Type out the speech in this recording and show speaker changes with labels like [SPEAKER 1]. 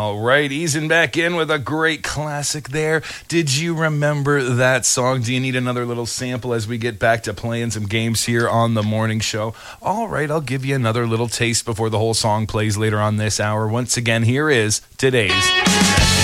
[SPEAKER 1] All right, easing back in with a great classic there. Did you remember that song? Do you need another little sample as we get back to playing some games here on the morning show? All right, I'll give you another little taste before the whole song plays later on this hour. Once again, here is today's